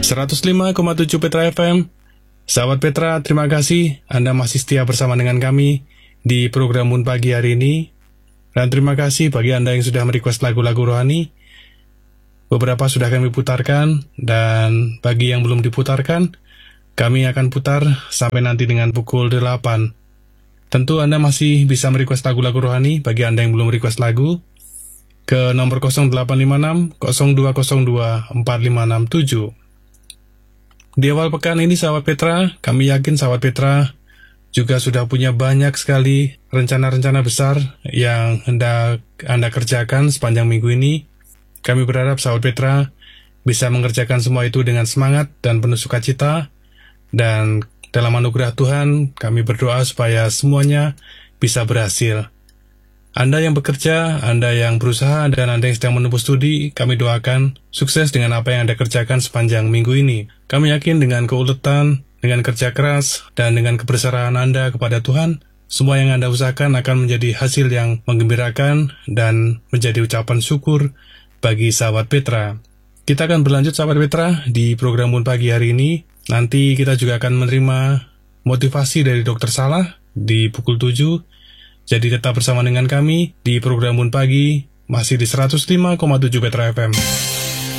105,7 Petra FM. Sahabat Petra, terima kasih Anda masih setia bersama dengan kami di program Moon Pagi hari ini. Dan terima kasih bagi Anda yang sudah merequest lagu-lagu rohani. Beberapa sudah kami putarkan, dan bagi yang belum diputarkan, kami akan putar sampai nanti dengan pukul 8. Tentu Anda masih bisa merequest lagu-lagu rohani bagi Anda yang belum request lagu ke nomor 0856 0202 4567. Di awal pekan ini sahabat Petra, kami yakin sahabat Petra juga sudah punya banyak sekali rencana-rencana besar yang hendak Anda kerjakan sepanjang minggu ini. Kami berharap sahabat Petra bisa mengerjakan semua itu dengan semangat dan penuh sukacita. Dan dalam anugerah Tuhan, kami berdoa supaya semuanya bisa berhasil. Anda yang bekerja, Anda yang berusaha, dan Anda yang sedang menempuh studi, kami doakan sukses dengan apa yang Anda kerjakan sepanjang minggu ini. Kami yakin dengan keuletan, dengan kerja keras, dan dengan keberserahan Anda kepada Tuhan, semua yang Anda usahakan akan menjadi hasil yang menggembirakan dan menjadi ucapan syukur bagi sahabat Petra. Kita akan berlanjut sahabat Petra di program Moon Pagi hari ini. Nanti kita juga akan menerima motivasi dari Dr. Salah di pukul 7. Jadi tetap bersama dengan kami di program Moon Pagi, masih di 105,7 Petra FM.